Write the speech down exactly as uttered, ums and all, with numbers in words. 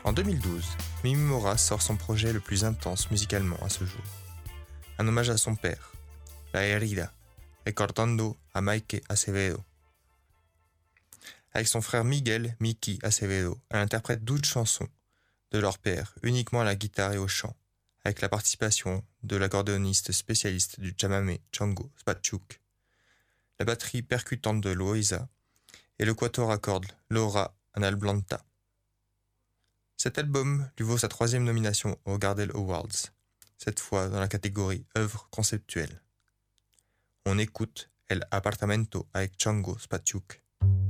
En deux mille douze, Mimi Mora sort son projet le plus intense musicalement à ce jour. Un hommage à son père, La Herida, recordando a Mike Acevedo. Avec son frère Miguel Miki Acevedo, elle interprète douze chansons de leur père, uniquement à la guitare et au chant, avec la participation de l'accordéoniste spécialiste du chamamé Django Spatchuk, la batterie percutante de Loiza et le quatuor à cordes Laura Analblanta. Cet album lui vaut sa troisième nomination aux Gardel Awards, cette fois dans la catégorie œuvre conceptuelle. On écoute El Apartamento avec Django Spatchuk.